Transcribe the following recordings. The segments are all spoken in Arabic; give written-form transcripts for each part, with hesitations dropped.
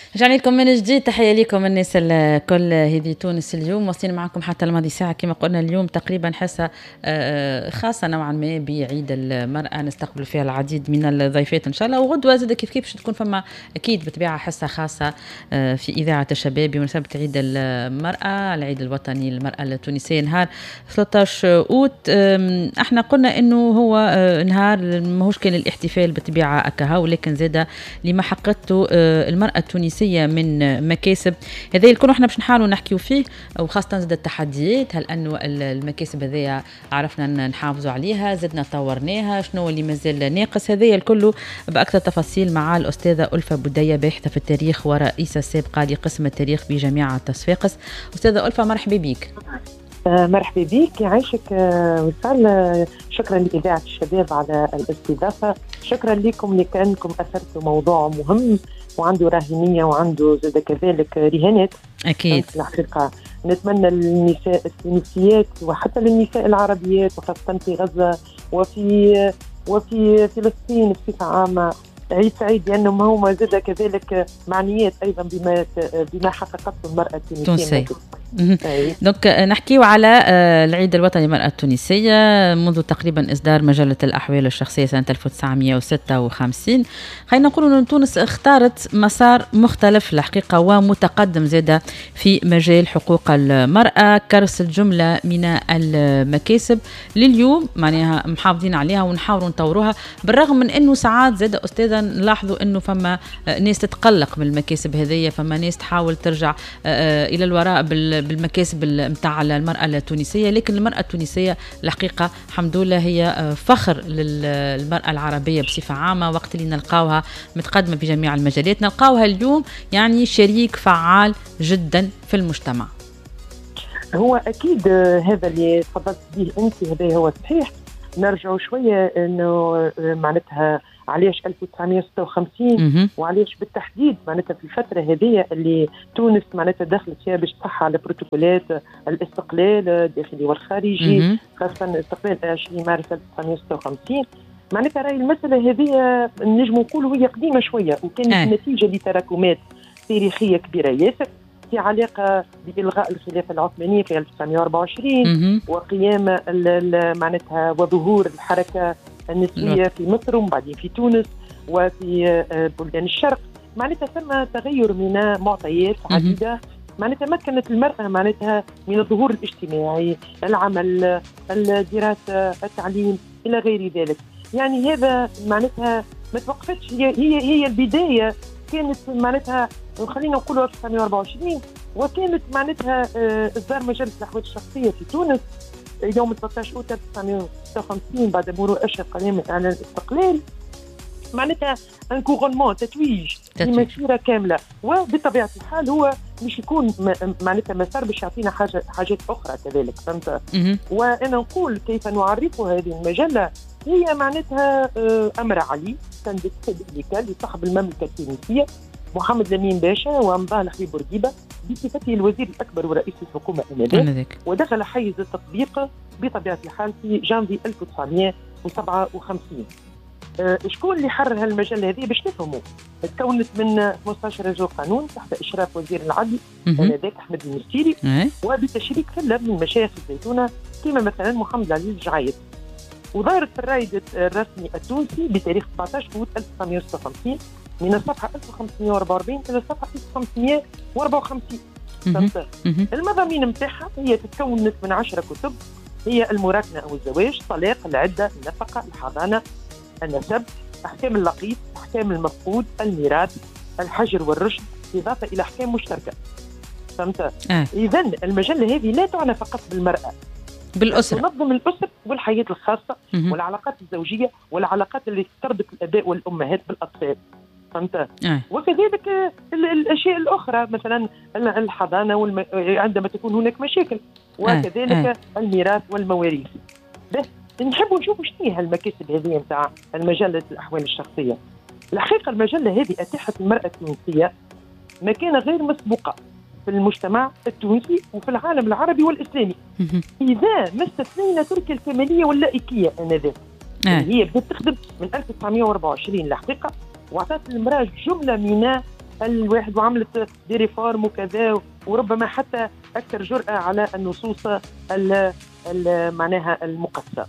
رجعنا لكم من جديد. تحية لكم الناس الكل. هذه تونس اليوم، واصلين معكم حتى الماضي ساعة كما قلنا. اليوم تقريبا حصة خاصة نوعا ما بعيد المرأة، نستقبل فيها العديد من الضيفات إن شاء الله. وغدوة زاد كيف باش تكون فما أكيد بطبيعة حصة خاصة في إذاعة الشباب بمناسبة عيد المرأة، العيد الوطني للمرأة التونسية نهار 13 أوت. احنا قلنا إنه هو نهار ماهوش كان الاحتفال بطبيعة أكها، ولكن زاد لما حققته المرأة التونسية من مكاسب. هذا الكل احنا باش نحاولوا نحكيو فيه، وخاصة زاد التحديات. هل انه المكاسب هذيا عرفنا نحافظوا عليها، زدنا طورناها، شنو اللي مازال ناقص؟ هذا الكل باكثر تفاصيل مع الاستاذه ألفة بودية، باحثه في التاريخ ورئيسه سابقه لقسم التاريخ بجامعه صفاقس. استاذه ألفة مرحبا بك. مرحبا بك، يعيشك وصال. شكرا لإذاعة الشباب على الاستضافة، شكرا لكم لكأنكم أثرتوا موضوع مهم وعنده راهنية وعنده زاد كذلك رهانات. أكيد الحقيقة نتمنى للنساء التونسيات وحتى للنساء العربيات وخاصة في غزة وفي فلسطين بصفة عامة عيد سعيد، لأنهم هما زاد كذلك معنيات أيضا بما حققته المرأة التونسية. دونك نحكيو على العيد الوطني للمرأة التونسية منذ تقريبا إصدار مجلة الأحوال الشخصية سنة 1956. خلينا نقول أن تونس اختارت مسار مختلف الحقيقة ومتقدم زادة في مجال حقوق المرأة، كرس الجملة من المكاسب لليوم معناها محافظين عليها ونحاولوا نطوروها، بالرغم من أنه ساعات زادة أستاذة نلاحظوا أنه فما ناس تتقلق من المكاسب هذه، فما ناس تحاول ترجع إلى الوراء بالمكاسب متاع المرأة التونسية. لكن المرأة التونسية الحقيقة الحمد لله هي فخر للمرأة العربية بصفة عامة، وقت اللي نلقاوها متقدمة في جميع المجالات نلقاوها اليوم يعني شريك فعال جدا في المجتمع. هو أكيد هذا اللي تفضلت به أنت، هذا هو صحيح. نرجع شوية أنه معناتها علاش 1956 وعلاش بالتحديد معناتها في الفترة هذه اللي تونس معناتها دخلت فيها باش تصحى على بروتوكولات الاستقلال الداخلي والخارجي، خاصة استقلال 20 مارس 1956. معناتها راهي المسألة هذه نجم نقولوا هي قديمة شوية، وكانت نتيجة لتراكمات تاريخية كبيرة ياسر في علاقة بإلغاء الخلافة العثمانية في 1924 وقيام معناتها وظهور الحركة النسوية في مصر وبعدين في تونس وفي بلدان الشرق. معناتها ثم تغير من معطيات عديدة معناتها مكنت المرأة معناتها من الظهور الاجتماعي، العمل، الدراسة، التعليم إلى غير ذلك. يعني هذا معناتها ما توقفتش، هي البداية كانت معناتها خلينا نقولوا 1924، وكانت معناتها إصدار مجلة الأحوال الشخصية في تونس يوم 13 أوت 1956 بعد مرور أشهر قليل من إعلان الاستقلال. معناتها ان كورونمون تتويج لمسيرة كاملة، وبطبيعة الحال هو مش يكون معناتها مسار باش يعطينا حاجات أخرى كذلك، فهمت؟ وأنا نقول كيف نعرف هذه المجلة، هي معناتها أمر علي سندك لصاحب المملكة التونسية محمد لمين باشا ومضاه الحبيب بورقيبة بصفته الوزير الأكبر ورئيس الحكومة آنذاك، ودخل حيز التطبيق بطبيعة الحال في جانفي 1957. شكون اللي حرر هالمجلة هذه باش نفهموا؟ تكونت من 15 رجل قانون تحت إشراف وزير العدل آنذاك أحمد المستيري، وبتشريك ثلة من مشايخ الزيتونة كما مثلا محمد العزيز الجعايد، وظهرت في الرائد الرسمي التونسي بتاريخ 17 أوت 1956 من الصفحة 1544 إلى الصفحة 1554. المضامين متاعها هي تتكون من 10 كتب، هي المراكنة أو الزواج، طلاق، العدة، النفقة، الحضانة، النسب، أحكام اللقيط، أحكام المفقود، الميراث، الحجر والرشد، إضافة إلى أحكام مشتركة. فهمت؟ إذن المجلة هذه لا تعنى فقط بالمرأة، بالأسرة، تنظم الأسر والحياة الخاصة والعلاقات الزوجية والعلاقات اللي تربط الآباء والأمهات بالأطفال. فهمت؟ وكذلك الأشياء الأخرى مثلا الحضانة عندما تكون هناك مشاكل، وكذلك الميراث والمواريث. بس نحب نشوف شنو هي المكاسب هذه نتاع المجلة الأحوال الشخصية. الحقيقة المجلة هذه أتاحت المرأة التونسية مكانة غير مسبوقة في المجتمع التونسي وفي العالم العربي والإسلامي، إذا ما استثنينا ترك الكمالية واللائكية آنذاك. هي بدأت تخدم من 1924 الحقيقة، وأعطت المرأة جملة من الواحد وعملت دي ريفورم وكذا، وربما حتى اكثر جرأة على النصوص معناها المقصة،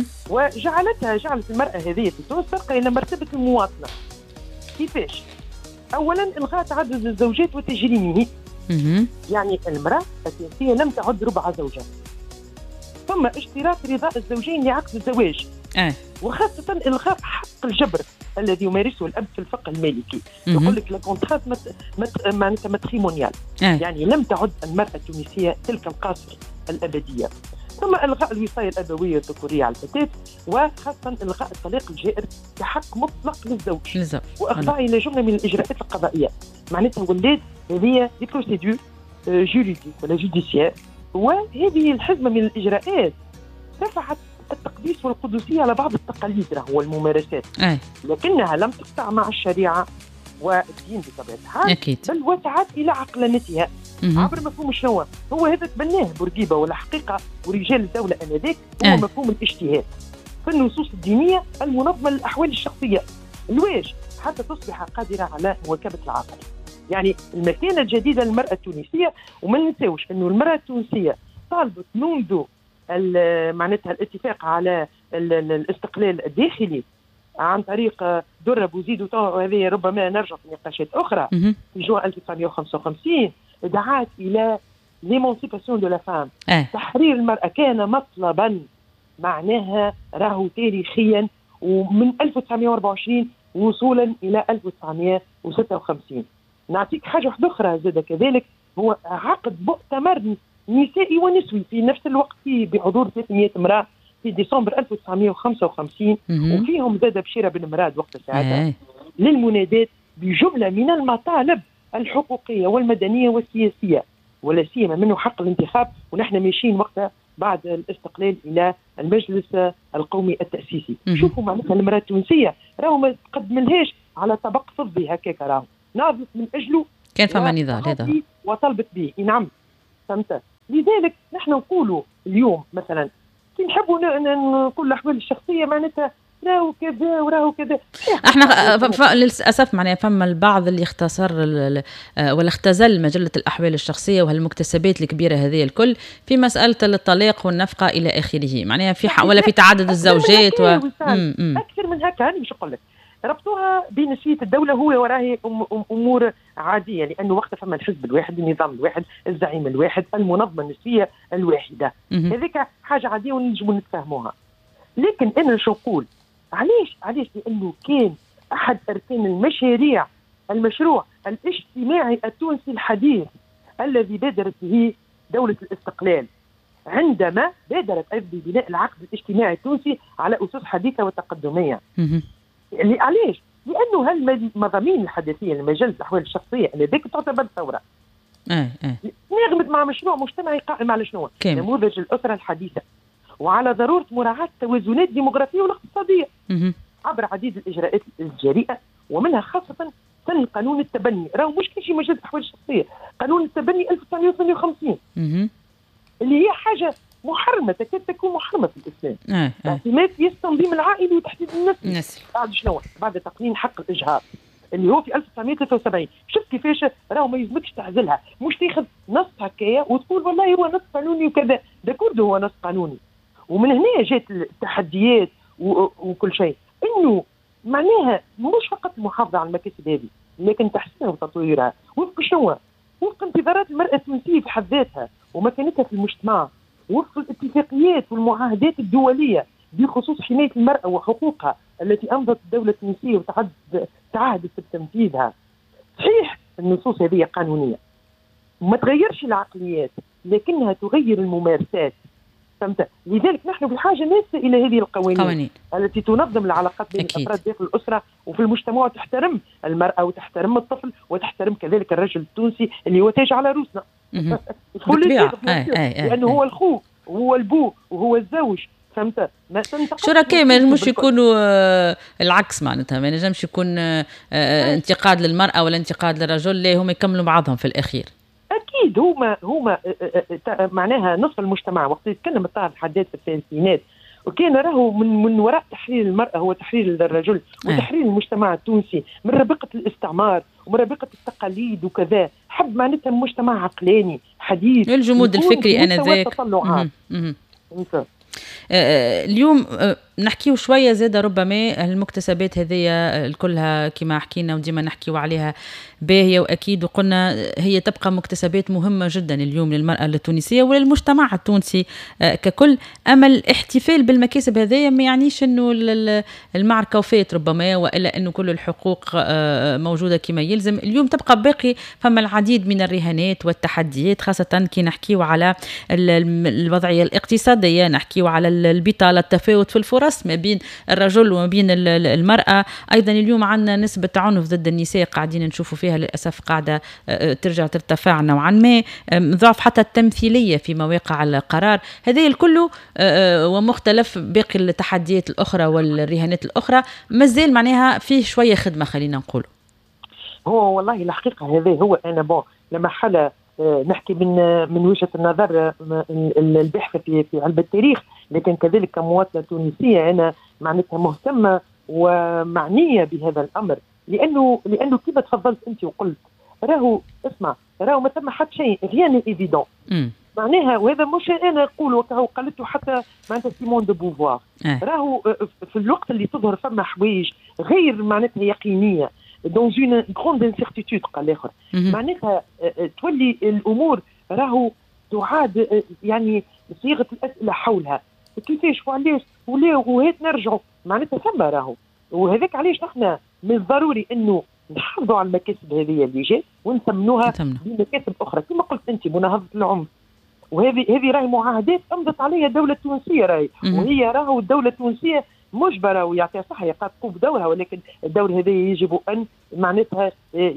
جعلت المرأة هذه في تونس ترقى إلى مرتبة المواطنة. كيفاش؟ أولا إلغاء تعدد الزوجات وتجريمه. يعني المرأة التونسية لم تعد ربع زوجة، ثم اشتراط رضاء الزوجين لعقد الزواج، وخاصة إلغاء حق الجبر الذي يمارسه الأب في الفقه المالكي. يقول لك الكونترات ماتريمونيال، يعني لم تعد المرأة التونسية تلك القاصر الأبدية. ثم إلغاء الوصاية الأبوية الذكورية على الفتاة، وخاصة إلغاء الطلاق الجائر كحق مطلق للزوج، وإخضاعه إلى جملة من الإجراءات القضائية. معناتها ولاد هذه دي بروسيدور جوريديك ولا جوديسيير، وهذه الحزمة من الإجراءات رفعت التقديس والقدسية على بعض التقاليد والممارسات، لكنها لم تقطع مع الشريعة والدين بطبيعة الحال، بل وسعت إلى عقلانتها عبر مفهوم شنو هو هذا تبناه بورقيبة ولا حقيقة ورجال الدولة آنذاك، هو مفهوم الاجتهاد في النصوص الدينية المنظمة للأحوال الشخصية الواج حتى تصبح قادرة على مواكبة العصر. يعني المكانة الجديدة للمرأة التونسية، وما ننساوش أنه المرأة التونسية طالبت منذ معناتها الاتفاق على الاستقلال الداخلي عن طريق درة بوزيد، وهذه ربما نرجع في نقاشات أخرى. في جوان 1955 دعات إلى ليمونسيباسيون دو لا فام، تحرير المرأة كان مطلبا معناها راهو تاريخيا، ومن 1924 وصولا إلى 1956. نعطيك حاجة واحدة أخرى زاد كذلك، هو عقد مؤتمر نسائي ونسوي في نفس الوقت بحضور 300 امرأة في ديسمبر 1955، وفيهم زاد بشيرة بن مراد وقت ساعتها للمنادات بجملة من المطالب الحقوقية والمدنية والسياسية، ولا سيما منه حق الانتخاب. ونحن ماشيين وقتها بعد الاستقلال إلى المجلس القومي التأسيسي. شوفوا معناتها المرأة التونسية راهو ما تقدملهاش على طبق فضي هكاك، راهو ناضلت من أجله، كان فما نضال هذا وطلبت به. نعم فهمت. لذلك نحن نقولوا اليوم مثلا كي نحبوا نقول الأحوال الشخصية معناتها راهو كذا وراهو كذا، احنا للاسف معناها فما البعض اللي اختصر ولا اختزل مجله الاحوال الشخصيه وهالمكتسبات الكبيره هذه الكل في مساله الطلاق والنفقه الى اخره، معناها في ولا في تعدد الزوجات اكثر من هكا. مش نقول لك ربطوها بنسية الدولة، هو وراه أمور عادية، لأنه وقت فما الحزب الواحد، النظام الواحد، الزعيم الواحد، المنظمة النسوية الواحدة، هذيك حاجة عادية ونجموا نتفاهموها. لكن أنا شو نقول علاش لأنه كان أحد أركان المشروع الاجتماعي التونسي الحديث الذي بادرت به دولة الاستقلال، عندما بادرت أيضا ببناء العقد الاجتماعي التونسي على أسس حديثة وتقدمية. يعني علاش؟ لأنه هالمضامين الحداثية لمجال الأحوال الشخصية التي تعتبر ثورة نغمت مع مشروع مجتمعي قائم على شنو؟ نموذج الأسرة الحديثة، وعلى ضرورة مراعاة التوازنات الديموغرافية والاقتصادية عبر عديد الإجراءات الجريئة، ومنها خاصة سن قانون التبني. راهو مش كل شيء مجال الأحوال الشخصية، قانون التبني 1958 اللي هي حاجة محرمة، تكاد تكون محرمة في الإسلام. اعتماد في التنظيم العائلي وتحديد النسل بعد شنو؟ بعد تقنين حق الإجهاض اللي هو في 1973. شفت كيفاش راهو ما يلزمكش تعزلها، مش تاخذ نص هكايا وتقول والله هو نص قانوني وكذا، ده كله هو نص قانوني. ومن هنا جات التحديات وكل شيء، انه معناها مش فقط المحافظة على المكاسب هذه، لكن تحسينها وتطويرها وفق شنو؟ وفق انتظارات المرأة التونسية في حد ذاتها ومكانتها في المجتمع، وفق الاتفاقيات والمعاهدات الدولية بخصوص حماية المرأة وحقوقها التي أمضت الدولة التونسية وتعهدت بتنفيذها. صحيح النصوص هذه قانونية وما تغيرش العقليات، لكنها تغير الممارسات. فهمت؟ لذلك نحن بحاجة ماسة إلى هذه القوانين التي تنظم العلاقات بين الأفراد داخل الأسرة وفي المجتمع، وتحترم المرأة وتحترم الطفل وتحترم كذلك الرجل التونسي اللي هو تاج على روسنا. لأنه هو الخو وهو البو وهو الزوج. فهمت؟ شركاء ما ينجمش يكونوا العكس، معناتها ما ينجمش يكون انتقاد للمرأة ولا انتقاد للرجل، لا هم يكملوا بعضهم في الأخير. أكيد هما معناها نصف المجتمع وقت يتكلم الطاهر الحداد في الثلاثينات وكان راهو من وراء تحرير المرأة هو تحرير الرجل وتحرير المجتمع التونسي من ربقة الاستعمار ومن ربقة التقاليد وكذا. حب معناتها مجتمع عقلاني حديث الجمود الفكري انذاك. اليوم نحكيو شوية زادة ربما المكتسبات هذه كلها كما حكينا وديما نحكيو عليها باهية وأكيد، وقلنا هي تبقى مكتسبات مهمة جدا اليوم للمرأة التونسية وللمجتمع التونسي ككل. أما الاحتفال بالمكاسب هذه ما يعنيش أنه المعركة وفات ربما، وإلا أنه كل الحقوق موجودة كما يلزم. اليوم تبقى باقي فما العديد من الرهانات والتحديات، خاصة كي نحكيو على الوضعية الاقتصادية، نحكيو على البطالة، التفاوت في الفرص ما بين الرجل وما بين المرأة. أيضا اليوم عندنا نسبة عنف ضد النساء قاعدين نشوفوا فيها للأسف قاعدة ترجع ترتفع نوعا ما، ضعف حتى التمثيلية في مواقع القرار. هذه الكل ومختلف باقي التحديات الأخرى والرهانات الأخرى مازال معناها فيه شوية خدمة خلينا نقول. هو والله الحقيقة هذا هو أنا لما حالة نحكي من وجهة النظر البحث في علم التاريخ، لكن كذلك كمواطنة تونسية أنا معناتها مهتمة ومعنية بهذا الأمر، لأنه كيف تفضلت أنت وقلت راهو ما ثم حتى شيء غير إيفيدون معناها، وهذا مش أنا أقول وكهو قالته حتى معناتها سيمون دو بوفوار. راهو في الوقت اللي تظهر فما حوايج غير معناتها يقينية dans une grande incertitude قال الآخر، معناتها تولي الأمور راهو تعاد يعني صيغة الأسئلة حولها كيفاش وعلاش وهيت نرجعوا معناتها ثم راهو. وهذاك علاش نحن من الضروري انه نحافظوا على المكاسب هذه اللي جات ونثمنوها بمكاسب اخرى كما قلت انت، مناهضه العنف. وهذه راهي معاهدات امضت عليها الدوله التونسيه راهي، وهي راهو الدوله التونسيه مجبره ويعطيها صح هي قد تقوم بدورها، ولكن الدور هذا يجب ان معناتها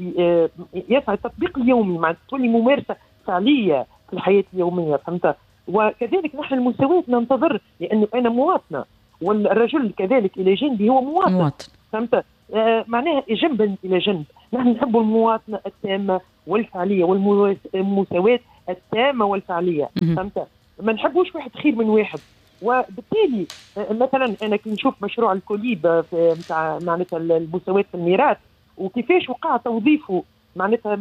يسعى التطبيق اليومي، معناتها تولي ممارسه فعليه في الحياه اليوميه، فهمت؟ وكذلك نحن المساواة ننتظر، لأنه أنا مواطنة والرجل كذلك إلى جنبي هو مواطن. فهمت؟ معناها جنبا إلى جنب نحن نحب المواطنة التامة والفعلية والمساواة التامة والفعلية. فهمت؟ ما نحبوش واحد خير من واحد. وبالتالي مثلا أنا كي نشوف مشروع الكوليب متاع معناتها المساواة في الميراث وكيفاش وقع توظيفه معناتها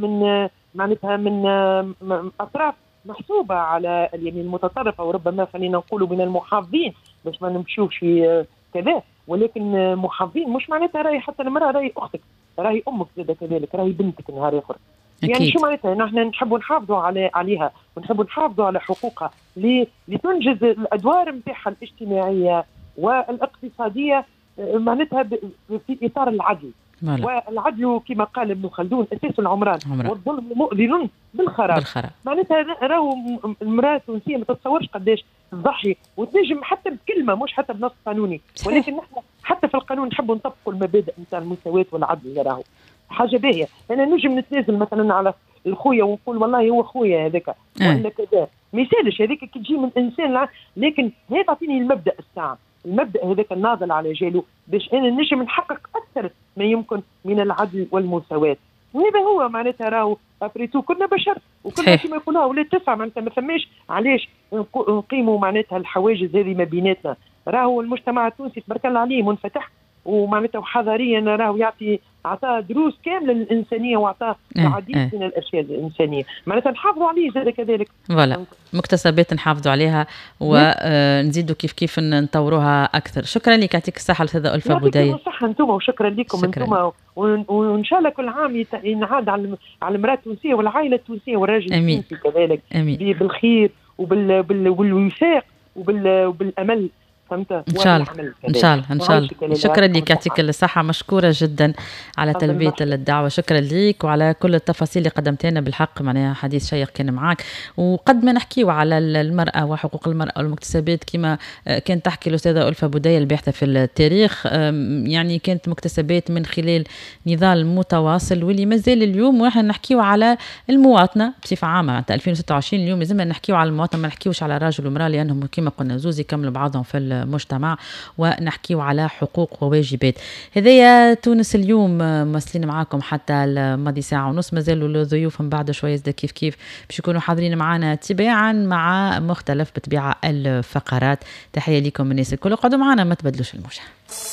من أطراف محسوبة على اليمين المتطرفة، وربما خلينا نقولوا من المحافظين باش ما نمشوش في كذا، ولكن محافظين مش معناتها راهي حتى المرأة راهي أختك، راهي أمك زادة كذلك، راهي بنتك نهار آخر. يعني شو معناتها نحن نحب نحافظوا عليها ونحب نحافظوا على حقوقها لتنجز الأدوار متاعها الاجتماعية والاقتصادية معناتها في إطار العدل. والعدل كما قال ابن خلدون أساس العمران والظلم مؤذن بالخراب. معناتها راهو المرأة التونسية ما تتصورش قداش تضحي وتنجم حتى بكلمة مش حتى بنص قانوني، ولكن نحن حتى في القانون نحب نطبقوا المبادئ نتاع المساواة والعدل. راهو حاجة باهية. أنا نجم نتنازل مثلا على الخويا ونقول والله هو خويا هذاك ولا كذا، ما يسالش هذيك كي تجي من إنسان، لكن هي تعطيني المبدأ الساعة، المبدأ هذاك الناضل على جاله باش أنا نجم نحقق أكثر ما يمكن من العدل والمساواة. وهذا هو معناتها راهو أفريتو كنا بشر وكنا كما يقولوا ولاد تسعة، معناتها ما فماش علاش نقيموا معناتها الحواجز هذه ما بيناتنا. راهو المجتمع التونسي تبارك الله عليه منفتح ومعناتها وحضاريا راهو عطاه دروس كامله للانسانيه وعطاه العديد من الاشياء الانسانيه، معناتها نحافظوا عليه زاد كذلك. فوالا مكتسبات نحافظوا عليها ونزيدوا كيف نطوروها اكثر. شكرا لك، يعطيك الصحه الاستاذه ألفة بودية. يعطيكم الصحه انتم وشكرا لكم انتم، وان شاء الله كل عام ينعاد على المراه التونسيه والعائله التونسيه والراجل التونسي كذلك بالخير وبالوفاق وبالامل. إن شاء الله. شكرا لك، يعطيك الصحة، مشكورة جدا على تلبية الدعوة. شكرا لك وعلى كل التفاصيل اللي قدمتها لنا، بالحق معناها حديث شيق كان معك. وقد ما نحكيه على المرأة وحقوق المرأة والمكتسبات كما كانت تحكي الأستاذة ألفة بودية الباحثة في التاريخ، يعني كانت مكتسبات من خلال نضال متواصل واللي مازال اليوم. ونحن نحكيه على المواطنة بصفة عامة 2026 اليوم لازمنا نحكيه على المواطنة، ما نحكيوش على راجل ومرأة، لأنهم كما قلنا زوز يكملوا بعضهم في المجتمع ونحكيو على حقوق وواجبات. هذايا تونس اليوم، مسلين معاكم حتى الماضي ساعة ونص. مازالوا الضيوف من بعد شوية كيف باش يكونوا حاضرين معنا تباعا مع مختلف بطبيعة الفقرات. تحية لكم الناس الكل، اقعدوا معنا ما تبدلوش الموجة.